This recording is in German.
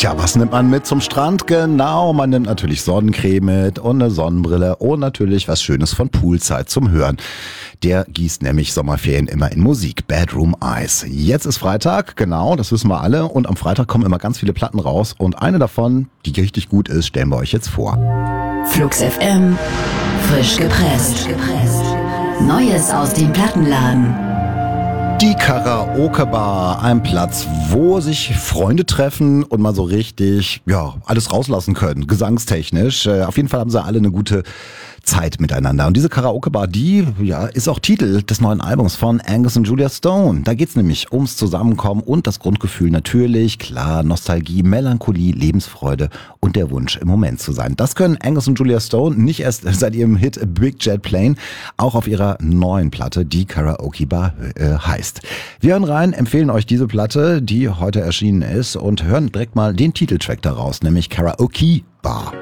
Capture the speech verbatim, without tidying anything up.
Tja, was nimmt man mit zum Strand? Genau, man nimmt natürlich Sonnencreme mit und eine Sonnenbrille und natürlich was Schönes von Poolside zum Hören. Der gießt nämlich Sommerferien immer in Musik. Bedroom Eyes. Jetzt ist Freitag, genau, das wissen wir alle. Und am Freitag kommen immer ganz viele Platten raus. Und eine davon, die richtig gut ist, stellen wir euch jetzt vor. Flux F M, frisch gepresst. Neues aus dem Plattenladen. Die Karaoke-Bar, ein Platz, wo sich Freunde treffen und mal so richtig, ja, alles rauslassen können, gesangstechnisch. Äh, auf jeden Fall haben sie alle eine gute Zeit miteinander. Und diese Karaoke-Bar, die, ja, ist auch Titel des neuen Albums von Angus und Julia Stone. Da geht's nämlich ums Zusammenkommen und das Grundgefühl natürlich, klar, Nostalgie, Melancholie, Lebensfreude und der Wunsch, im Moment zu sein. Das können Angus und Julia Stone nicht erst seit ihrem Hit Big Jet Plane, auch auf ihrer neuen Platte, die Karaoke Bar äh, heißt. Wir hören rein, empfehlen euch diese Platte, die heute erschienen ist, und hören direkt mal den Titeltrack daraus, nämlich Karaoke Bar.